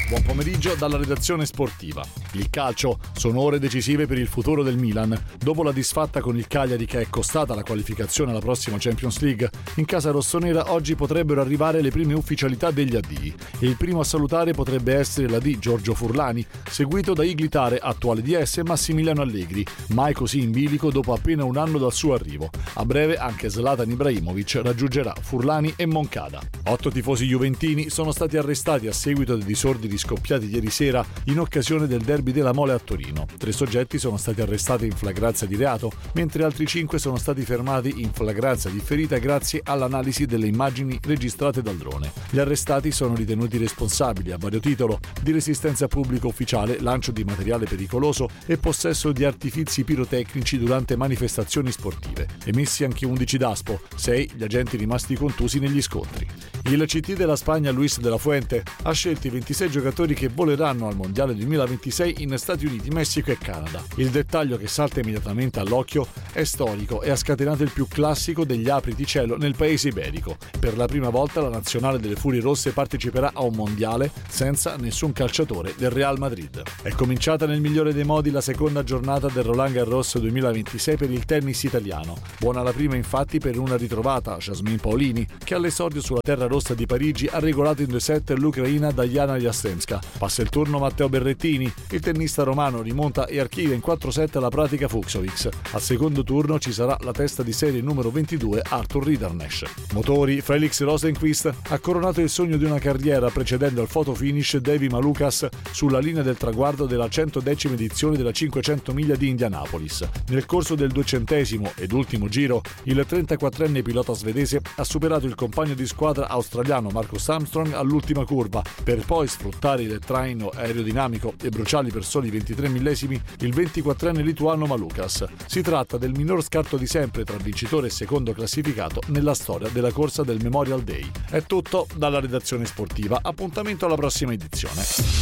Buon pomeriggio dalla redazione sportiva. Il calcio, sono ore decisive per il futuro del Milan. Dopo la disfatta con il Cagliari che è costata la qualificazione alla prossima Champions League, in casa rossonera oggi potrebbero arrivare le prime ufficialità degli addii. E il primo a salutare potrebbe essere l'AD Giorgio Furlani, seguito da Iglitare, attuale DS, e Massimiliano Allegri, mai così in bilico dopo appena un anno dal suo arrivo. A breve anche Zlatan Ibrahimovic raggiungerà Furlani e Moncada. 8 tifosi juventini sono stati arrestati a seguito dei disordini scoppiati ieri sera in occasione del derby della Mole a Torino. 3 soggetti sono stati arrestati in flagranza di reato, mentre altri 5 sono stati fermati in flagranza differita grazie all'analisi delle immagini registrate dal drone. Gli arrestati sono ritenuti responsabili a vario titolo di resistenza pubblica ufficiale, lancio di materiale pericoloso e possesso di artifizi pirotecnici durante manifestazioni sportive. Emessi anche 11 DASPO, 6 gli agenti rimasti contusi negli scontri. Il CT della Spagna Luis de la Fuente ha scelto i 26 giocatori che voleranno al Mondiale 2026 in Stati Uniti, Messico e Canada. Il dettaglio che salta immediatamente all'occhio è storico e ha scatenato il più classico degli apriti cielo nel paese iberico. Per la prima volta la nazionale delle Furie Rosse parteciperà a un Mondiale senza nessun calciatore del Real Madrid. È cominciata nel migliore dei modi la seconda giornata del Roland Garros 2026 per il tennis italiano. Buona la prima infatti per una ritrovata, Jasmine Paolini, che all'esordio sulla terra rossa di Parigi ha regolato in 2 set l'ucraina Diana Jastremska. Passa il turno Matteo Berrettini, il tennista romano rimonta e archivia in 4 set la pratica Fucsovics. Al secondo turno ci sarà la testa di serie numero 22 Arthur Riddernesch. Motori, Felix Rosenqvist ha coronato il sogno di una carriera precedendo al photo finish Davy Malukas sulla linea del traguardo della 110ª edizione della 500 miglia di Indianapolis. Nel corso del 200° ed ultimo giro, il 34enne pilota svedese ha superato il compagno di squadra australiano Marcus Armstrong all'ultima curva, per poi sfruttare il traino aerodinamico e bruciarli per soli 23 millesimi il 24enne lituano Malukas. Si tratta del minor scarto di sempre tra vincitore e secondo classificato nella storia della corsa del Memorial Day. È tutto dalla redazione sportiva, appuntamento alla prossima edizione.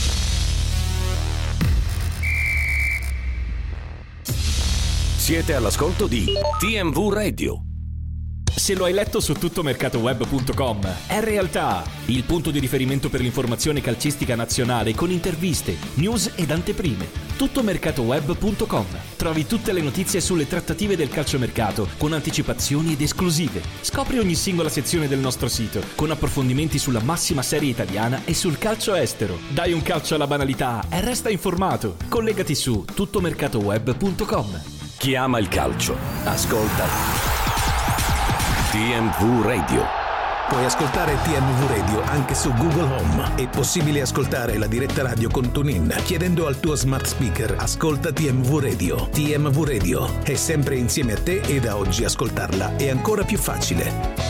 Siete all'ascolto di TMV Radio. Se lo hai letto su tuttomercatoweb.com, è realtà! Il punto di riferimento per l'informazione calcistica nazionale con interviste, news ed anteprime. Tuttomercatoweb.com. Trovi tutte le notizie sulle trattative del calciomercato con anticipazioni ed esclusive. Scopri ogni singola sezione del nostro sito con approfondimenti sulla massima serie italiana e sul calcio estero. Dai un calcio alla banalità e resta informato. Collegati su tuttomercatoweb.com. Chi ama il calcio, ascolta TMV Radio. Puoi ascoltare TMV Radio anche su Google Home. È possibile ascoltare la diretta radio con TuneIn chiedendo al tuo smart speaker ascolta TMV Radio. TMV Radio è sempre insieme a te e da oggi ascoltarla è ancora più facile.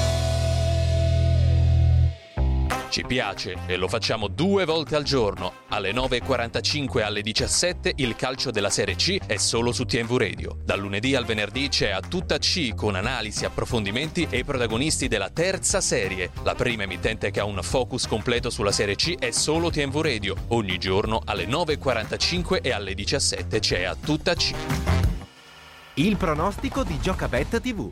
Ci piace e lo facciamo 2 volte al giorno. Alle 9.45 e alle 17 il calcio della Serie C è solo su TMV Radio. Dal lunedì al venerdì c'è A Tutta C con analisi, approfondimenti e i protagonisti della terza serie. La prima emittente che ha un focus completo sulla Serie C è solo TMV Radio. Ogni giorno alle 9.45 e alle 17 c'è A Tutta C. Il pronostico di Giocabet TV.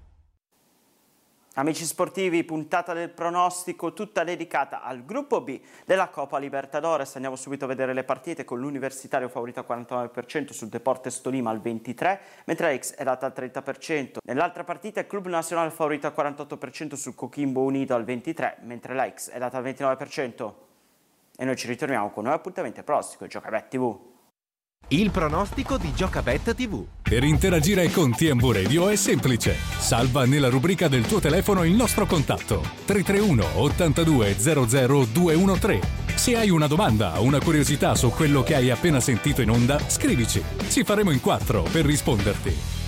Amici sportivi, puntata del pronostico tutta dedicata al gruppo B della Coppa Libertadores. Andiamo subito a vedere le partite con l'Universitario favorito al 49% sul Deportes Tolima al 23%, mentre la X è data al 30%. Nell'altra partita il Club Nacional favorito al 48% sul Coquimbo Unido al 23%, mentre la X è data al 29%. E noi ci ritorniamo con nuovi appuntamenti al pronostico Giocabet TV. Il pronostico di Giocabet TV. Per interagire con TMV Radio è semplice. Salva nella rubrica del tuo telefono il nostro contatto 331 82 00 213. Se hai una domanda o una curiosità su quello che hai appena sentito in onda, scrivici. Ci faremo in 4 per risponderti.